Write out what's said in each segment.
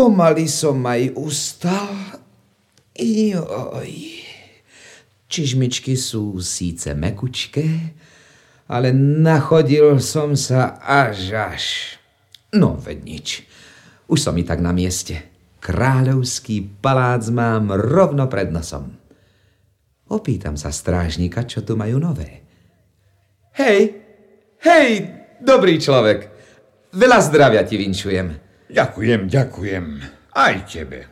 pomaly som aj ustal. Joj. Čižmičky sú síce mekučké, ale nachodil som sa až. No, veď nič. Už som i tak na mieste. Kráľovský palác mám rovno pred nosom. Opýtam sa strážnika, čo tu majú nové. Hej, dobrý človek. Veľa zdravia ti vinšujem. Ďakujem. Aj tebe.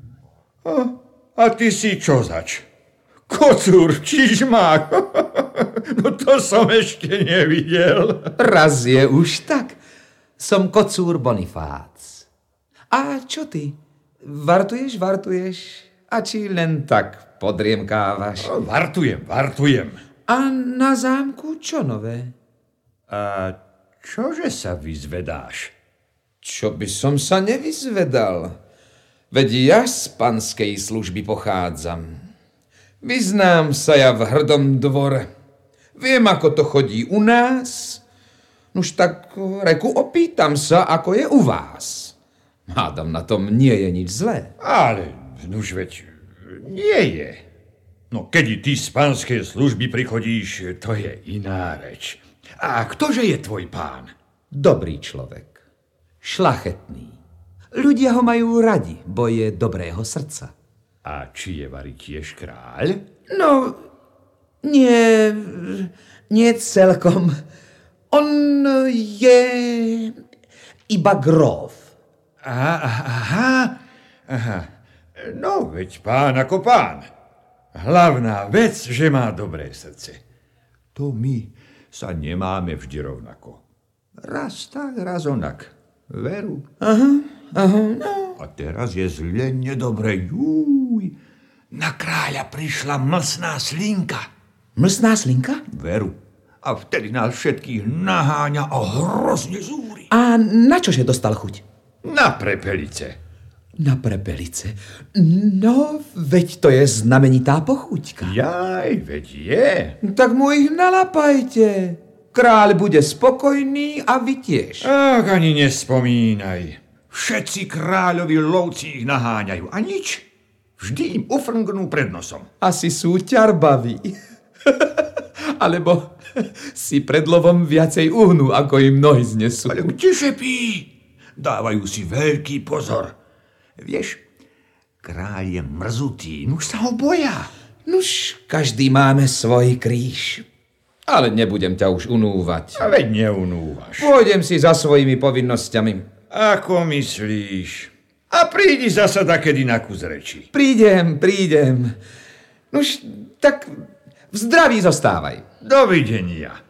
A ty si čo zač? Kocúr, čižmák. No to som ešte nevidel. Raz je už tak. Som kocúr Bonifác. A čo ty? Vartuješ? A či len tak podriemkávaš? Vartujem. A na zámku čo nové? A čože sa vyzvedáš? Čo by som sa nevyzvedal? Veď ja z panskej služby pochádzam. Vyznám sa ja v hrdom dvore. Viem, ako to chodí u nás. Nuž tak reku, opýtam sa, ako je u vás. Hádam, na tom nie je nič zlé. Ale, nuž veď, nie je. No, keď ty z panskej služby prichodíš, to je iná reč. A ktože je tvoj pán? Dobrý človek. Šlachetný. Ľudia ho majú radi, bo je dobrého srdca. A či je vari tiež kráľ? No, nie celkom. On je iba gróf. Aha. No, veď pán ako pán. Hlavná vec, že má dobré srdce. To my sa nemáme vždy rovnako. Raz tak, raz onak. Veru. Aha, no. A teraz je zle nedobre. Júj. Na kráľa prišla mlsná slinka. Mlsná slinka? Veru. A vtedy nás všetkých naháňa a hrozne zúri. A na čože dostal chuť? Na prepelice. Na prepelice? No, veď to je znamenitá pochuťka. Jaj, veď je. Tak mu ich nalapajte. Kráľ bude spokojný a vy tiež. Ach, ani nespomínaj. Všetci kráľovi lovci ich naháňajú. A nič. Vždy im ufrngnú pred nosom. Asi sú ťarbaví. Alebo si pred lovom viacej uhnú, ako im nohy znesú. Ale kde šepí? Dávajú si veľký pozor. Vieš, kráľ je mrzutý, nuž sa ho boja. Nuž, každý máme svoj kríž. Ale nebudem ťa už unúvať. A veď neunúvaš. Pôjdem si za svojimi povinnosťami. Ako myslíš? A prídi zasa takedy na kus reči. Prídem. Nuž, tak v zdraví zostávaj. Dovidenia.